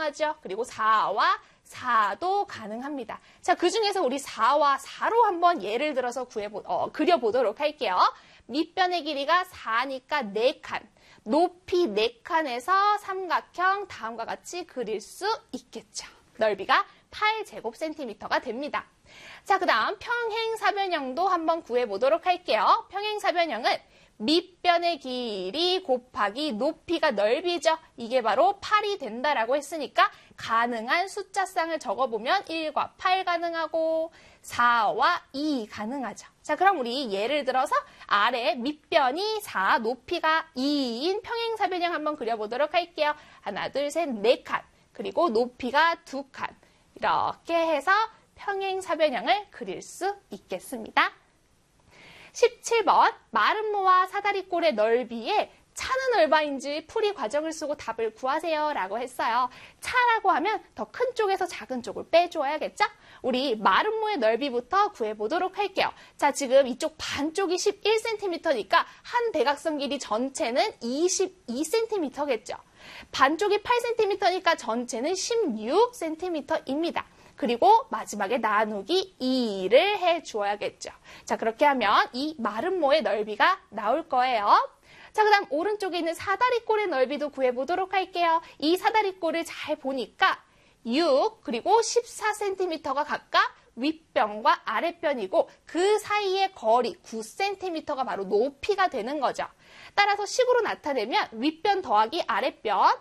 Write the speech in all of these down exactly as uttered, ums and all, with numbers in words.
가능하죠. 그리고 사와 사도 가능합니다. 자, 그 중에서 우리 사와 사로 한번 예를 들어서 구해보, 어, 그려보도록 할게요. 밑변의 길이가 사니까 네 칸, 높이 네 칸에서 삼각형 다음과 같이 그릴 수 있겠죠. 넓이가 팔 제곱센티미터가 됩니다. 자, 그 다음 평행사변형도 한번 구해보도록 할게요. 평행사변형은 밑변의 길이 곱하기 높이가 넓이죠. 이게 바로 팔이 된다라고 했으니까 가능한 숫자쌍을 적어보면 일과 팔 가능하고 사와 이 가능하죠. 자, 그럼 우리 예를 들어서 아래 밑변이 사, 높이가 이인 평행사변형 한번 그려보도록 할게요. 하나, 둘, 셋, 네 칸. 그리고 높이가 두 칸. 이렇게 해서 평행사변형을 그릴 수 있겠습니다. 십칠 번 마름모와 사다리꼴의 넓이에 차는 얼마인지 풀이 과정을 쓰고 답을 구하세요 라고 했어요. 차라고 하면 더 큰 쪽에서 작은 쪽을 빼줘야겠죠? 우리 마름모의 넓이부터 구해보도록 할게요. 자, 지금 이쪽 반쪽이 십일 센티미터니까 한 대각선 길이 전체는 이십이 센티미터겠죠. 반쪽이 팔 센티미터니까 전체는 십육 센티미터입니다. 그리고 마지막에 나누기 이를 해주어야겠죠. 자, 그렇게 하면 이 마름모의 넓이가 나올 거예요. 자, 그 다음 오른쪽에 있는 사다리꼴의 넓이도 구해보도록 할게요. 이 사다리꼴을 잘 보니까 육 그리고 십사 센티미터가 각각 윗변과 아랫변이고 그 사이의 거리 구 센티미터가 바로 높이가 되는 거죠. 따라서 식으로 나타내면 윗변 더하기 아랫변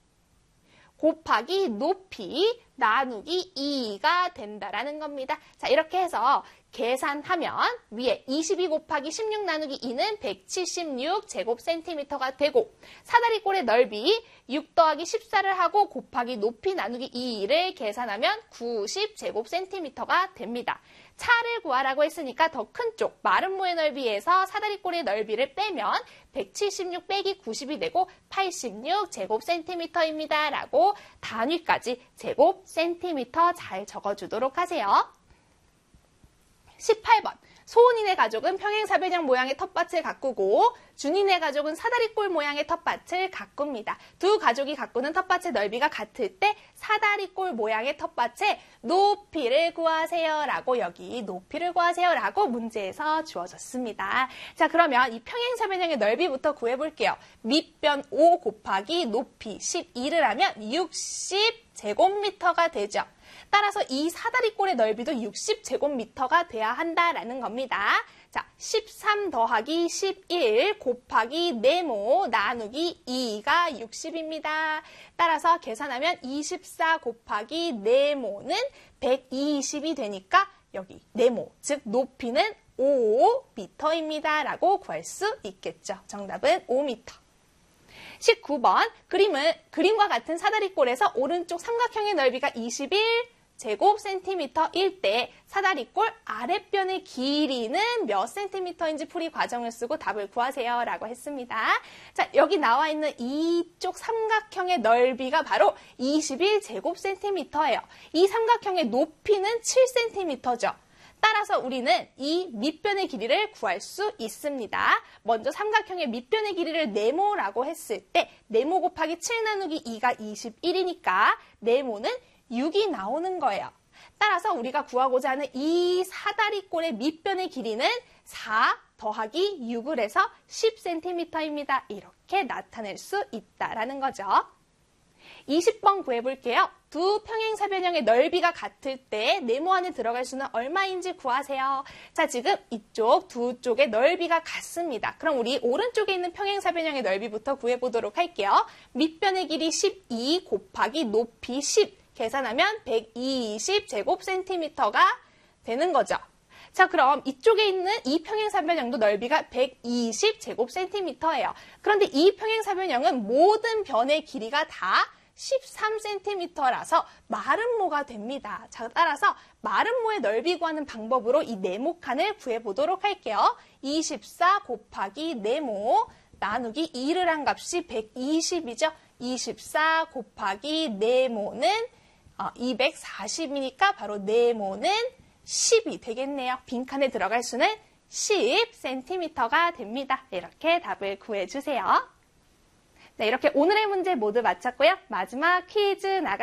곱하기 높이 나누기 이가 된다라는 겁니다. 자, 이렇게 해서 계산하면 위에 이십이 곱하기 십육 나누기 이는 백칠십육 제곱센티미터가 되고 사다리꼴의 넓이 육 더하기 십사를 하고 곱하기 높이 나누기 이를 계산하면 구십 제곱센티미터가 됩니다. 차를 구하라고 했으니까 더 큰 쪽 마름모의 넓이에서 사다리꼴의 넓이를 빼면 백칠십육 빼기 구십이 되고 팔십육 제곱센티미터입니다. 라고 단위까지 제곱센티미터 잘 적어주도록 하세요. 십팔 번 소은이네 가족은 평행사변형 모양의 텃밭을 가꾸고 준이네 가족은 사다리꼴 모양의 텃밭을 가꿉니다. 두 가족이 가꾸는 텃밭의 넓이가 같을 때 사다리꼴 모양의 텃밭의 높이를 구하세요 라고 여기 높이를 구하세요 라고 문제에서 주어졌습니다. 자, 그러면 이 평행사변형의 넓이부터 구해볼게요. 밑변 오 곱하기 높이 십이를 하면 육십 제곱미터가 되죠. 따라서 이 사다리꼴의 넓이도 육십 제곱미터가 돼야 한다라는 겁니다. 자, 십삼 더하기 십일 곱하기 네모 나누기 이가 육십입니다. 따라서 계산하면 이십사 곱하기 네모는 백이십이 되니까 여기 네모, 즉 높이는 오 미터입니다. 라고 구할 수 있겠죠. 정답은 오 미터. 십구 번 그림은 그림과 같은 사다리꼴에서 오른쪽 삼각형의 넓이가 이십일 제곱센티미터일 때 사다리꼴 아랫변의 길이는 몇 센티미터인지 풀이 과정을 쓰고 답을 구하세요 라고 했습니다. 자, 여기 나와 있는 이쪽 삼각형의 넓이가 바로 이십일 제곱센티미터예요. 이 삼각형의 높이는 칠 센티미터죠. 따라서 우리는 이 밑변의 길이를 구할 수 있습니다. 먼저 삼각형의 밑변의 길이를 네모라고 했을 때 네모 곱하기 칠 나누기 이가 이십일이니까 네모는 육이 나오는 거예요. 따라서 우리가 구하고자 하는 이 사다리꼴의 밑변의 길이는 사 더하기 육을 해서 십 센티미터입니다. 이렇게 나타낼 수 있다라는 거죠. 이십 번 구해볼게요. 두 평행사변형의 넓이가 같을 때 네모 안에 들어갈 수는 얼마인지 구하세요. 자, 지금 이쪽 두 쪽의 넓이가 같습니다. 그럼 우리 오른쪽에 있는 평행사변형의 넓이부터 구해보도록 할게요. 밑변의 길이 십이 곱하기 높이 십 계산하면 백이십 제곱센티미터가 되는 거죠. 자, 그럼 이쪽에 있는 이 평행사변형도 넓이가 백이십 제곱센티미터예요. 그런데 이 평행사변형은 모든 변의 길이가 다 십삼 센티미터라서 마름모가 됩니다. 자, 따라서 마름모의 넓이 구하는 방법으로 이 네모칸을 구해보도록 할게요. 이십사 곱하기 네모 나누기 이를 한 값이 백이십이죠. 이십사 곱하기 네모는 어, 이백사십이니까 바로 네모는 십이 되겠네요. 빈칸에 들어갈 수는 십 센티미터가 됩니다. 이렇게 답을 구해주세요. 네, 이렇게 오늘의 문제 모두 마쳤고요. 마지막 퀴즈 나가